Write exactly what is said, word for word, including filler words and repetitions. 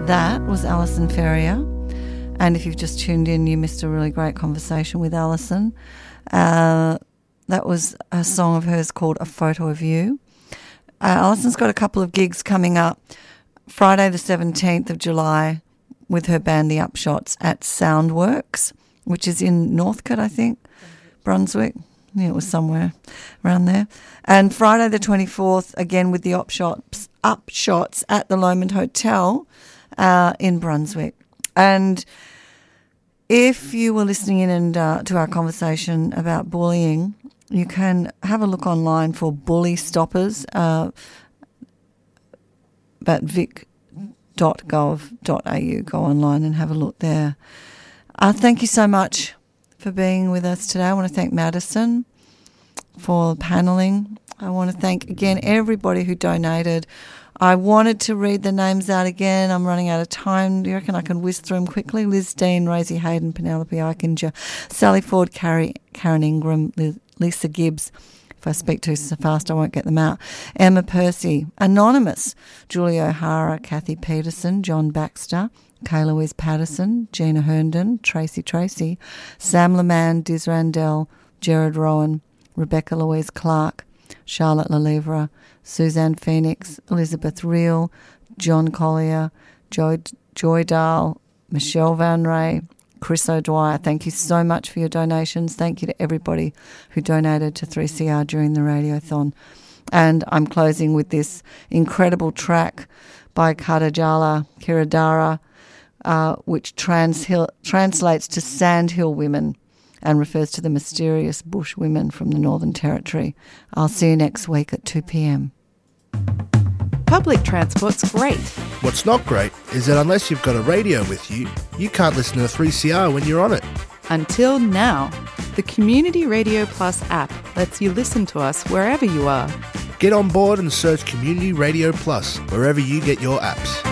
that was Alison Ferrier. And if you've just tuned in, you missed a really great conversation with Alison. Uh, that was a song of hers called A Photo of You. Uh, Alison's got a couple of gigs coming up. Friday the seventeenth of July with her band The Upshots at Soundworks, which is in Northcote, I think, Brunswick. Yeah, it was somewhere around there. And Friday the twenty-fourth, again with The Upshots, Upshots at the Lomond Hotel uh, in Brunswick. And if you were listening in and uh, to our conversation about bullying, you can have a look online for bully stoppers uh, at vic dot gov dot a u. Go online and have a look there. Uh, thank you so much for being with us today. I want to thank Madison for panelling. I want to thank, again, everybody who donated. I wanted to read the names out again. I'm running out of time. Do you reckon I can whiz through them quickly? Liz Dean, Rosie Hayden, Penelope Eichinger, Sally Ford, Carrie, Karen Ingram, Liz, Lisa Gibbs. If I speak too fast, I won't get them out. Emma Percy, Anonymous, Julie O'Hara, Kathy Peterson, John Baxter, Kayla Louise Patterson, Gina Herndon, Tracy Tracy, Sam Leman, Diz Randell, Jared Rowan, Rebecca Louise Clark, Charlotte Lelevre, Suzanne Phoenix, Elizabeth Reel, John Collier, Joy, Joy Dahl, Michelle Van Ray, Chris O'Dwyer. Thank you so much for your donations. Thank you to everybody who donated to three C R during the Radiothon. And I'm closing with this incredible track by Kadajala Kiradara, uh, which trans- translates to Sandhill Women and refers to the mysterious bush women from the Northern Territory. I'll see you next week at two p.m. Public transport's great. What's not great is that unless you've got a radio with you, you can't listen to three C R when you're on it. Until now. The Community Radio Plus app lets you listen to us wherever you are. Get on board and search Community Radio Plus wherever you get your apps.